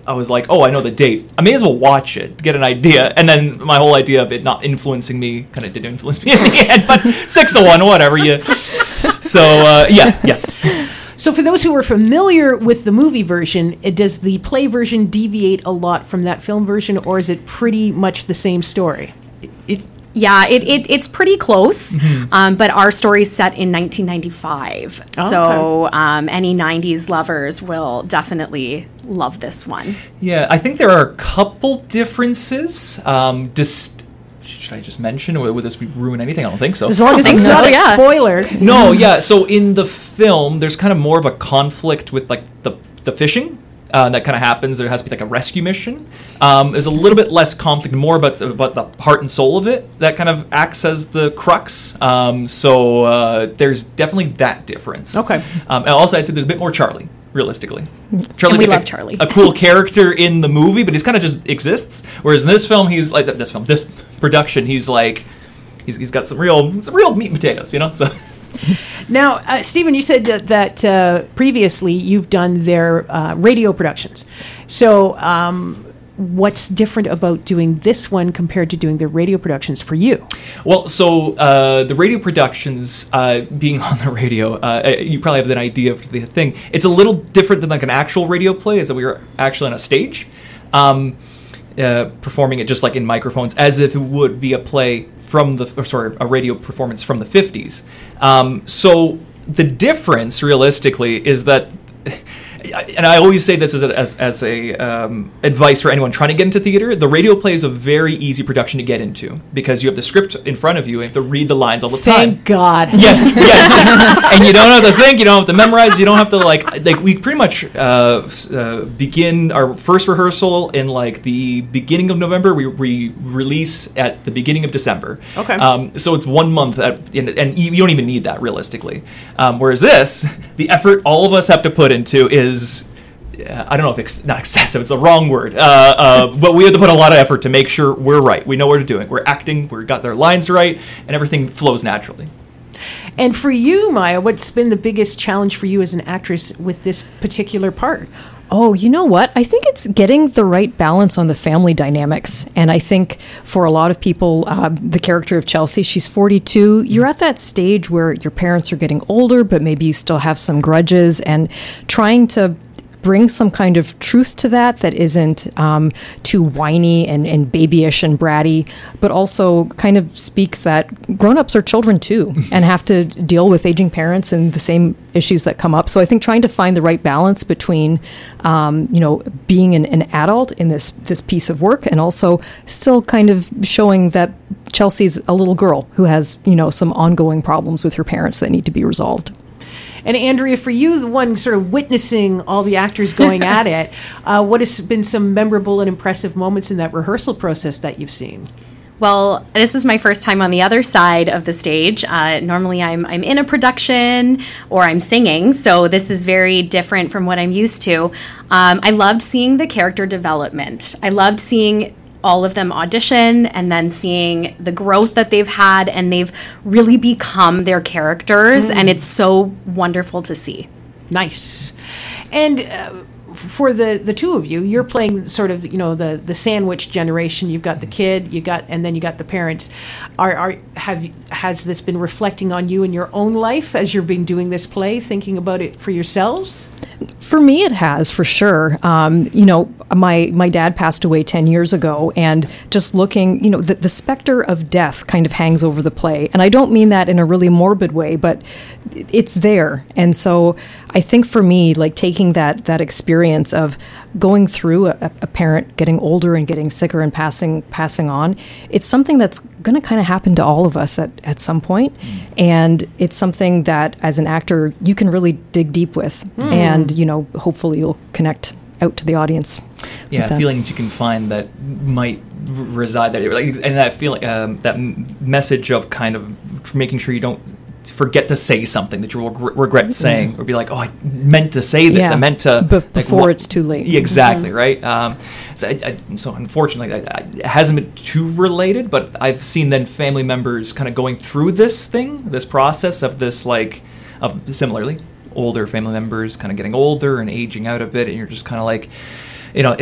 I was like, oh, I know the date. I may as well watch it to get an idea. And then my whole idea of it not influencing me kind of did influence me in the end. But 6-1, whatever. So, yes. So for those who are familiar with the movie version, does the play version deviate a lot from that film version, or is it pretty much the same story? Yeah, it's pretty close, but our story's set in 1995. Oh, so any 90s lovers will definitely love this one. Yeah, I think there are a couple differences. Should I just mention, or would this ruin anything? I don't think so. As long as it's not a spoiler. No, yeah. So in the film, there's kind of more of a conflict with like the fishing. That kind of happens. There has to be like a rescue mission. There's a little bit less conflict, more about the heart and soul of it that kind of acts as the crux. So there's definitely that difference. Okay. And also, I'd say there's a bit more Charlie, realistically. Charlie's we like love Charlie. a cool character in the movie, but he's kind of just exists. Whereas in this film, he's like this production, he's like he's got some real meat and potatoes, So. Now, Stephen, you said that previously you've done their radio productions. So what's different about doing this one compared to doing the radio productions for you? Well, so the radio productions, being on the radio, you probably have an idea of the thing. It's a little different than like an actual radio play, is that we were actually on a stage, performing it just like in microphones, as if it would be a play a radio performance from the 50s. So the difference, realistically, is that, and I always say this as a advice for anyone trying to get into theater, the radio play is a very easy production to get into because you have the script in front of you and you have to read the lines all the time. Thank God. Yes. And you don't have to think, you don't have to memorize, you don't have to like we pretty much begin our first rehearsal in like the beginning of November. We release at the beginning of December. Okay. So it's 1 month, and you don't even need that realistically. Whereas this, the effort all of us have to put into is, I don't know if not excessive, it's the wrong word, but we have to put a lot of effort to make sure we're right. We know what we're doing. We're acting, we've got their lines right, and everything flows naturally. And for you, Maya, what's been the biggest challenge for you as an actress with this particular part? Oh, you know what? I think it's getting the right balance on the family dynamics. And I think for a lot of people, the character of Chelsea, she's 42. You're at that stage where your parents are getting older, but maybe you still have some grudges, and trying to bring some kind of truth to that isn't too whiny and babyish and bratty, but also kind of speaks that grown-ups are children too and have to deal with aging parents and the same issues that come up. So I think trying to find the right balance between being an adult in this piece of work and also still kind of showing that Chelsea's a little girl who has some ongoing problems with her parents that need to be resolved. And Andrea, for you, the one sort of witnessing all the actors going at it, what has been some memorable and impressive moments in that rehearsal process that you've seen? Well, this is my first time on the other side of the stage. Normally I'm in a production or I'm singing, so this is very different from what I'm used to. I loved seeing the character development. I loved seeing all of them audition and then seeing the growth that they've had, and they've really become their characters, and it's so wonderful to see. Nice. And for the two of you, you're playing sort of the sandwich generation. You've got the kid, and then you got the parents. Has this been reflecting on you in your own life as you've been doing this play, thinking about it for yourselves? For me, it has, for sure. My dad passed away 10 years ago, and just looking, the specter of death kind of hangs over the play. And I don't mean that in a really morbid way, but it's there. And so I think for me, like taking that experience of going through a parent getting older and getting sicker and passing on, it's something that's going to kind of happen to all of us at some point. And it's something that as an actor you can really dig deep with, and hopefully you'll connect out to the audience. Yeah, feelings you can find that might reside there, and that feeling, that message of kind of making sure you don't forget to say something that you will regret saying, or be like, oh, I meant to say this. I meant to before it's too late. Exactly, right. So unfortunately, it hasn't been too related, but I've seen then family members kind of going through this process of this, of similarly older family members kind of getting older and aging out a bit, and you're just kind of like,